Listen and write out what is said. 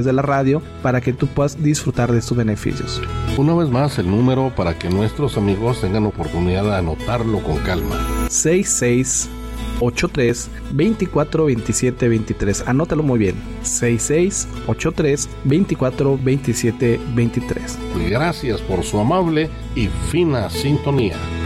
de la radio para que tú puedas disfrutar de estos beneficios. Una vez más, el número para que nuestros amigos tengan oportunidad de anotarlo con calma. 6683-242723. Anótalo muy bien. 6683-242723. Gracias por su amable y fina sintonía.